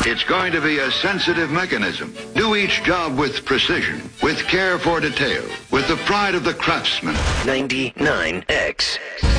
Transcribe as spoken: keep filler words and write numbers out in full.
It's going to be a sensitive mechanism. Do each job with precision, with care for detail, with the pride of the craftsman. ninety-nine X.